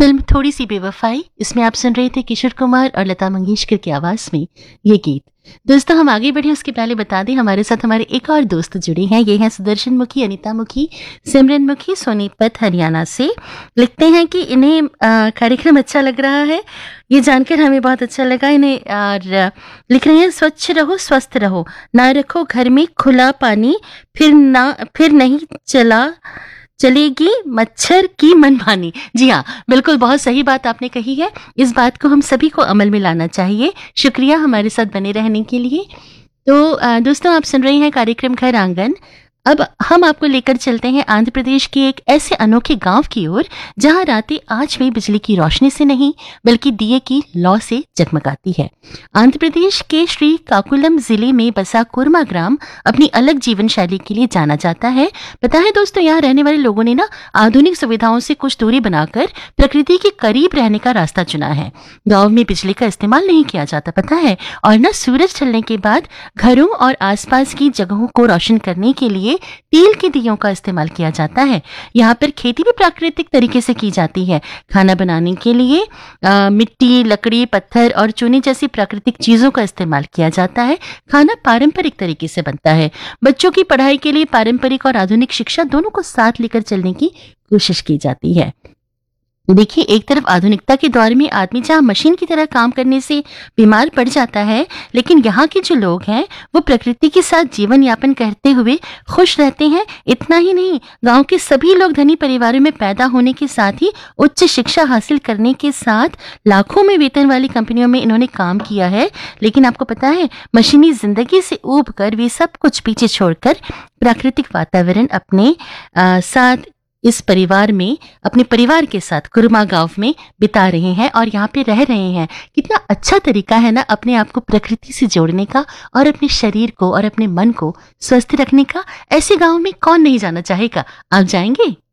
Film थोड़ी सी बेवफाई, इसमें आप सुन रहे थे किशोर कुमार और लता मंगेशकर की आवाज में ये गीत। दोस्तों हम आगे बढ़े उसके पहले बता दें हमारे साथ हमारे एक और दोस्त जुड़े हैं। ये हैं सुदर्शन मुखी, अनीता मुखी, सिमरन मुखी, सोनीपत हरियाणा से। लिखते हैं कि इन्हें कार्यक्रम अच्छा लग रहा है, ये जानकर हमें बहुत अच्छा लगा इन्हें। और लिख रहे हैं स्वच्छ रहो स्वस्थ रहो, ना रखो घर में खुला पानी, फिर नहीं चलेगी मच्छर की मनमानी। जी हाँ, बिल्कुल बहुत सही बात आपने कही है। इस बात को हम सभी को अमल में लाना चाहिए। शुक्रिया हमारे साथ बने रहने के लिए। तो दोस्तों आप सुन रहे हैं कार्यक्रम घर आंगन। अब हम आपको लेकर चलते हैं आंध्र प्रदेश के एक ऐसे अनोखे गांव की ओर जहां रातें आज भी बिजली की रोशनी से नहीं बल्कि दिए की लौ से जगमगाती है। आंध्र प्रदेश के श्री काकुलम जिले में बसा कुर्मा ग्राम अपनी अलग जीवन शैली के लिए जाना जाता है। पता है दोस्तों, यहाँ रहने वाले लोगों ने ना आधुनिक सुविधाओं से कुछ दूरी बनाकर प्रकृति के करीब रहने का रास्ता चुना है। गाँव में बिजली का इस्तेमाल नहीं किया जाता, पता है, और न सूरज ढलने के बाद घरों और आसपास की जगहों को रोशन करने के लिए तेल के दियों का इस्तेमाल किया जाता है। यहाँ पर खेती भी प्राकृतिक तरीके से की जाती है। खाना बनाने के लिए मिट्टी, लकड़ी, पत्थर और चूने जैसी प्राकृतिक चीजों का इस्तेमाल किया जाता है। खाना पारंपरिक तरीके से बनता है। बच्चों की पढ़ाई के लिए पारंपरिक और आधुनिक शिक्षा दोनों को साथ लेकर चलने की कोशिश की जाती है। देखिए, एक तरफ आधुनिकता के दौर में आदमी जहाँ मशीन की तरह काम करने से बीमार पड़ जाता है, लेकिन यहाँ के जो लोग हैं वो प्रकृति के साथ जीवन यापन करते हुए खुश रहते हैं। इतना ही नहीं, गांव के सभी लोग धनी परिवारों में पैदा होने के साथ ही उच्च शिक्षा हासिल करने के साथ लाखों में वेतन वाली कंपनियों में इन्होंने काम किया है। लेकिन आपको पता है, मशीनी जिंदगी से ऊब कर वे सब कुछ पीछे छोड़कर प्राकृतिक वातावरण अपने साथ इस परिवार में अपने परिवार के साथ कुर्मा गांव में बिता रहे हैं और यहाँ पे रह रहे हैं। कितना अच्छा तरीका है ना अपने आप को प्रकृति से जोड़ने का और अपने शरीर को और अपने मन को स्वस्थ रखने का। ऐसे गांव में कौन नहीं जाना चाहेगा। आप जाएंगे?